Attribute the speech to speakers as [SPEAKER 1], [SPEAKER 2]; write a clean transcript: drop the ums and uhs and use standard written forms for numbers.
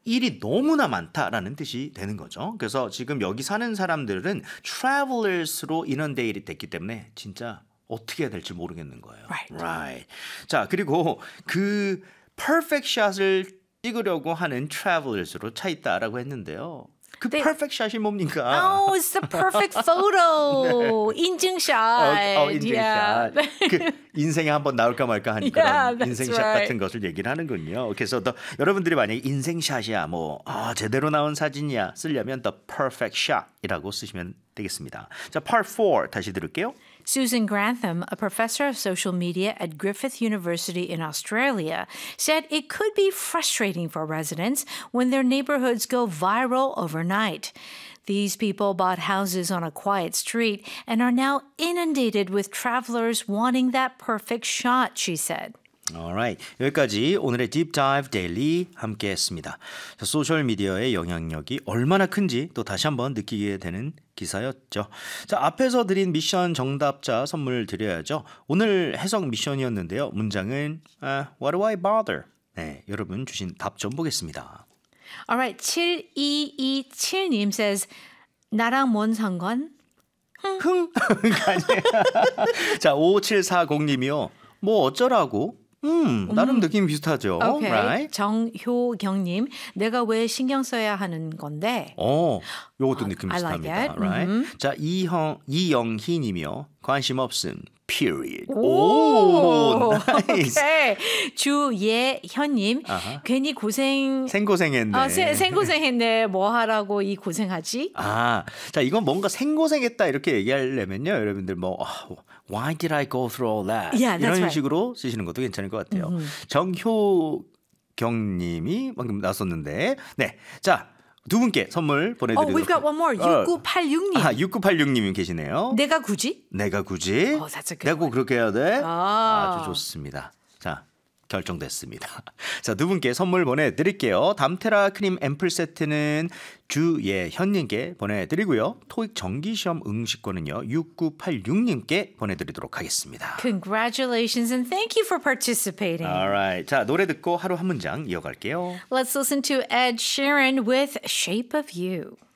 [SPEAKER 1] 일이 너무나 많다라는 뜻이 되는 거죠. 그래서 지금 여기 사는 사람들은 travelers로 inundated 됐기 때문에 진짜 어떻게 해야 될지 모르겠는 거예요. Right. 자, 그리고 그 perfect shot을 찍으려고 하는 travelers로 차 있다라고 했는데요. 그 perfect shot이 뭡니까?
[SPEAKER 2] Oh, it's the perfect photo.
[SPEAKER 1] 네.
[SPEAKER 2] 인증샷.
[SPEAKER 1] 인증샷. 그 인생에 한번 나올까 말까 하는 그런 인생샷
[SPEAKER 2] right.
[SPEAKER 1] 같은 것을 얘기를 하는군요. 그래서 여러분들이 만약에 인생샷이야, 제대로 나온 사진이야 쓰려면 the perfect shot이라고 쓰시면 되겠습니다. 자, part 4 다시 들을게요.
[SPEAKER 2] Susan Grantham, a professor of social media at Griffith University in Australia, said it could be frustrating for residents when their neighborhoods go viral overnight. These people bought houses on a quiet street and are now inundated with travelers wanting that perfect shot, she said.
[SPEAKER 1] Alright, 여기까지 오늘의 Deep Dive Daily 함께 했습니다. 소셜미디어의 영향력이 얼마나 큰지 또 다시 한번 느끼게 되는 기사였죠. 자, 앞에서 드린 미션 정답자 선물 드려야죠. 오늘 해석 미션이었는데요. 문장은 What do I bother? 네, 여러분 주신 답 좀 보겠습니다.
[SPEAKER 2] Alright, 7227님 says, 나랑 뭔 상관?
[SPEAKER 1] 자, 5740님이요. 뭐 어쩌라고? 나름 느낌 비슷하죠.
[SPEAKER 2] Okay.
[SPEAKER 1] Right?
[SPEAKER 2] 정효경님, 내가 왜 신경 써야 하는 건데?
[SPEAKER 1] 요것도 느낌
[SPEAKER 2] I like
[SPEAKER 1] 비슷합니다.
[SPEAKER 2] it.
[SPEAKER 1] Right? 자, 이영희님이요. 관심 없음. Period.
[SPEAKER 2] 오,
[SPEAKER 1] 나이스.
[SPEAKER 2] okay. 주예현님, 괜히
[SPEAKER 1] 생고생했네.
[SPEAKER 2] 생고생했네. 뭐 하라고 이 고생하지?
[SPEAKER 1] 자, 이건 뭔가 생고생했다 이렇게 얘기하려면요, 여러분들 Why did I go through all that?
[SPEAKER 2] Yeah, that's
[SPEAKER 1] 이런
[SPEAKER 2] right.
[SPEAKER 1] 식으로 쓰시는 것도 괜찮을 것 같아요. 정효경님이 방금 나섰는데, 네, 자. 두 분께 선물 보내드리도록
[SPEAKER 2] we've got one more. 6986님.
[SPEAKER 1] 6986님이 계시네요.
[SPEAKER 2] 내가 굳이?
[SPEAKER 1] 내가 굳이?
[SPEAKER 2] that's a good
[SPEAKER 1] 내가 꼭 그렇게 해야 돼?
[SPEAKER 2] 아.
[SPEAKER 1] 아주 좋습니다. 자, 결정됐습니다. 자, 두 분께 선물 보내드릴게요. 담테라 크림 앰플 세트는 주예현님께 보내드리고요. 토익 정기시험 응시권은요. 6986님께 보내드리도록 하겠습니다.
[SPEAKER 2] Congratulations and thank you for participating.
[SPEAKER 1] Alright. 자, 노래 듣고 하루 한 문장 이어갈게요.
[SPEAKER 2] Let's listen to Ed Sheeran with Shape of You.